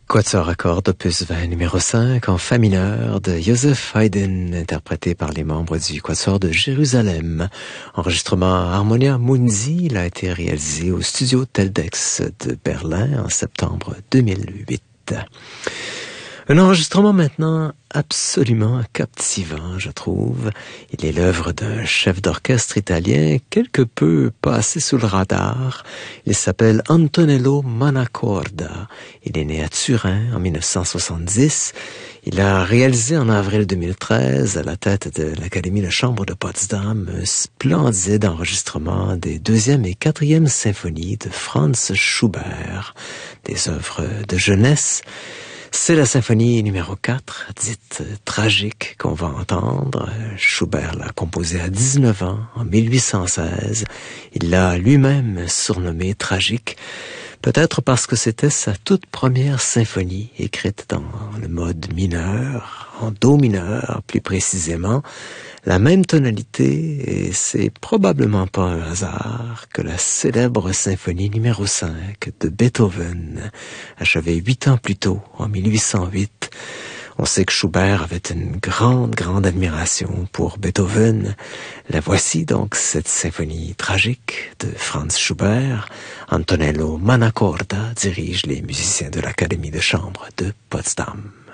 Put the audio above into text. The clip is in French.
Quatuor à cordes, opus 20, numéro 5, en fa mineur, de Joseph Haydn, interprété par les membres du Quatuor de Jérusalem. Enregistrement Harmonia Mundi, il a été réalisé au studio Teldex de Berlin en septembre 2008. Un enregistrement maintenant absolument captivant, je trouve. Il est l'œuvre d'un chef d'orchestre italien quelque peu passé sous le radar. Il s'appelle Antonello Manacorda. Il est né à Turin en 1970. Il a réalisé en avril 2013, à la tête de l'Académie de chambre de Potsdam, un splendide enregistrement des 2e et 4e symphonies de Franz Schubert, des œuvres de jeunesse. C'est la symphonie numéro 4, dite tragique, qu'on va entendre. Schubert l'a composée à 19 ans, en 1816. Il l'a lui-même surnommée tragique, peut-être parce que c'était sa toute première symphonie, écrite dans le mode mineur, en do mineur plus précisément, la même tonalité, et c'est probablement pas un hasard que la célèbre symphonie numéro 5 de Beethoven, achevée 8 ans plus tôt, en 1808. On sait que Schubert avait une grande admiration pour Beethoven. La voici donc, cette symphonie tragique de Franz Schubert. Antonello Manacorda dirige les musiciens de l'Académie de chambre de Potsdam.